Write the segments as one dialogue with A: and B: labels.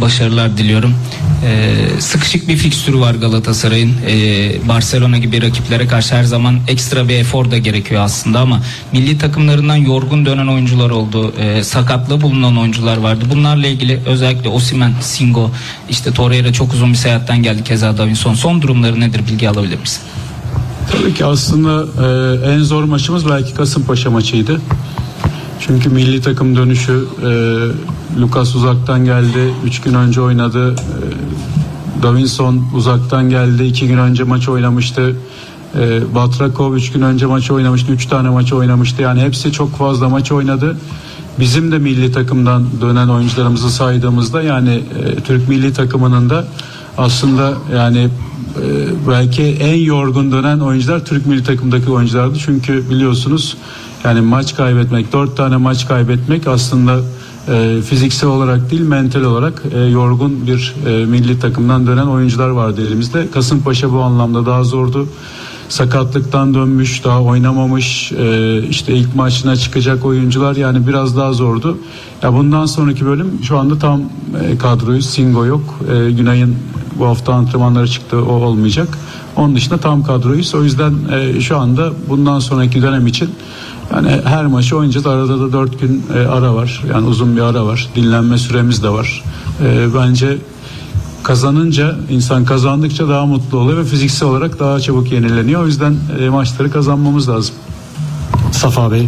A: başarılar diliyorum. Sıkışık bir fikstürü var Galatasaray'ın. Barcelona gibi rakiplere karşı her zaman ekstra bir efor da gerekiyor aslında ama milli takımlarından yorgun dönen oyuncular oldu. Sakatlığı bulunan oyuncular vardı. Bunlarla ilgili özellikle Osimhen, Singo, işte Torreira çok uzun bir seyahatten geldi. Keza Davinson. Son durumları nedir? Bilgi alabilir misin?
B: Tabii ki aslında en zor maçımız belki Kasımpaşa maçıydı. Çünkü milli takım dönüşü, Lucas uzaktan geldi, 3 gün önce oynadı. Davinson uzaktan geldi, 2 gün önce maç oynamıştı. Batrakov 3 gün önce maç oynamıştı, 3 tane maç oynamıştı. Yani hepsi çok fazla maç oynadı. Bizim de milli takımdan dönen oyuncularımızı saydığımızda yani Türk milli takımının da aslında yani belki en yorgun dönen oyuncular Türk milli takımdaki oyunculardı. Çünkü biliyorsunuz yani maç kaybetmek, 4 tane maç kaybetmek aslında fiziksel olarak değil mental olarak yorgun bir milli takımdan dönen oyuncular vardı elimizde. Kasımpaşa bu anlamda daha zordu. Sakatlıktan dönmüş, daha oynamamış, işte ilk maçına çıkacak oyuncular yani biraz daha zordu. Ya bundan sonraki bölüm şu anda tam kadroyuz. Singo yok. Günay'ın bu hafta antrenmanları çıktı, o olmayacak. Onun dışında tam kadroyuz. O yüzden şu anda bundan sonraki dönem için yani her maçı oynayacağız. Arada da 4 gün ara var. Yani uzun bir ara var. Dinlenme süremiz de var. Bence kazanınca, insan kazandıkça daha mutlu oluyor ve fiziksel olarak daha çabuk yenileniyor. O yüzden maçları kazanmamız lazım.
C: Safa Bey.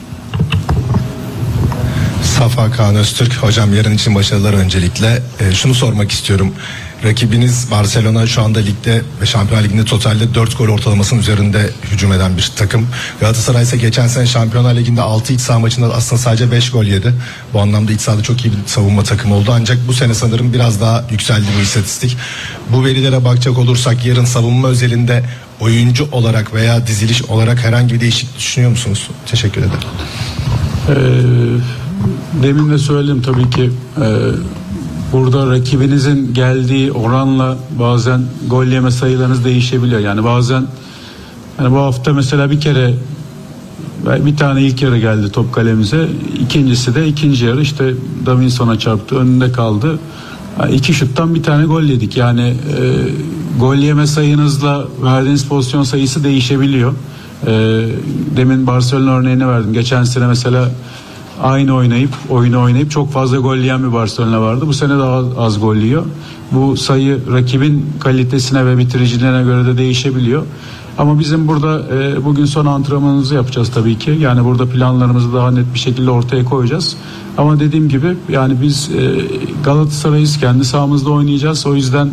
D: Safa Kaan Öztürk. Hocam yarın için başarılar öncelikle. Şunu sormak istiyorum. Rakibiniz Barcelona şu anda ligde ve Şampiyonlar Ligi'nde totalde 4 gol ortalamasının üzerinde hücum eden bir takım. Galatasaray ise geçen sene Şampiyonlar Ligi'nde 6 iç saha maçında aslında sadece 5 gol yedi. Bu anlamda iç sahada çok iyi bir savunma takımı oldu. Ancak bu sene sanırım biraz daha yükseldi bu istatistik. Bu verilere bakacak olursak yarın savunma özelinde oyuncu olarak veya diziliş olarak herhangi bir değişiklik düşünüyor musunuz? Teşekkür ederim.
B: Demin de söyledim tabii ki burada rakibinizin geldiği oranla bazen gol yeme sayılarınız değişebiliyor. Yani bazen yani bu hafta mesela bir tane ilk yarı geldi top kalemize. İkincisi de ikinci yarı işte Davinson'a çarptı. Önünde kaldı. 2 şuttan bir tane gol yedik. Yani gol yeme sayınızla verdiğiniz pozisyon sayısı değişebiliyor. Demin Barcelona örneğini verdim. Geçen sene mesela aynı oyunu oynayıp çok fazla gol yiyen bir Barcelona vardı. Bu sene daha az gol yiyor. Bu sayı rakibin kalitesine ve bitiriciliğine göre de değişebiliyor. Ama bizim burada bugün son antrenmanımızı yapacağız tabii ki. Yani burada planlarımızı daha net bir şekilde ortaya koyacağız. Ama dediğim gibi yani biz Galatasaray'ız, kendi sahamızda oynayacağız. O yüzden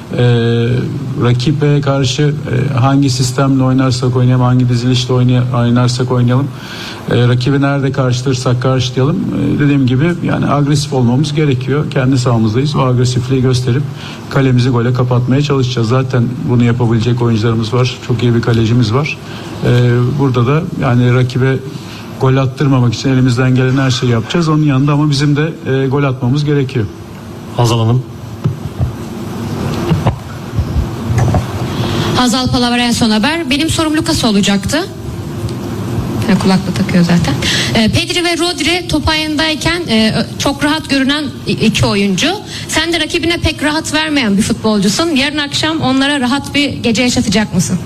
B: rakibe karşı hangi sistemle oynarsak oynayalım, hangi dizilişle oynarsak oynayalım, rakibi nerede karşılarsak karşılayalım. Dediğim gibi yani agresif olmamız gerekiyor. Kendi sahamızdayız. O agresifliği gösterip kalemizi gole kapatmaya çalışacağız. Zaten bunu yapabilecek oyuncularımız var. Çok iyi bir kalecimiz var. Burada da yani rakibe gol attırmamak için elimizden gelen her şeyi yapacağız. Onun yanında ama bizim de gol atmamız gerekiyor.
C: Hazal Hanım.
E: Hazal Palavra, En Son Haber. Benim sorum Lucas olacaktı. Kulaklık takıyor zaten. Pedri ve Rodri top ayağındayken çok rahat görünen iki oyuncu. Sen de rakibine pek rahat vermeyen bir futbolcusun. Yarın akşam onlara rahat bir gece yaşatacak mısın?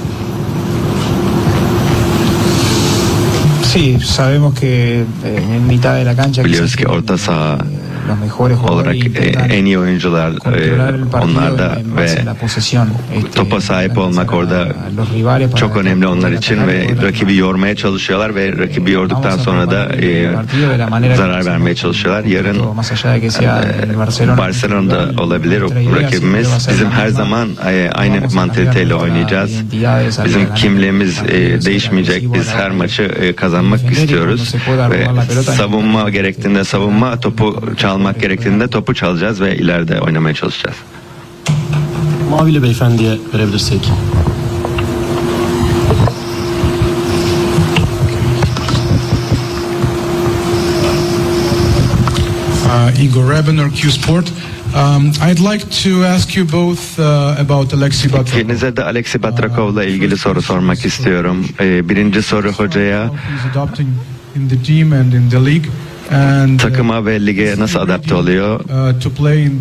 F: Sí, sabemos que en mitad de la cancha
G: Biliyoruz ki orta saha olarak en iyi oyuncular onlarda ve topa sahip olmak orada çok önemli onlar için ve rakibi yormaya çalışıyorlar ve rakibi yorduktan sonra da zarar vermeye çalışıyorlar. Yarın Barcelona'da olabilir o rakibimiz. Bizim her zaman aynı mantaliteyle oynayacağız. Bizim kimliğimiz değişmeyecek. Biz her maçı kazanmak istiyoruz ve savunma gerektiğinde savunma, topu çalmak gerektiğinde topu çalacağız ve ileride oynamaya çalışacağız.
C: Mavili beyefendiye verebilirsek.
H: Igor Rebenor, Q Sport. I'd like to ask you both about Alexei Batrakov.
G: İkinize de Alexei Batrakov'la ilgili soru sormak istiyorum. Birinci soru hocaya. Takıma ve lige nasıl adapte oluyor?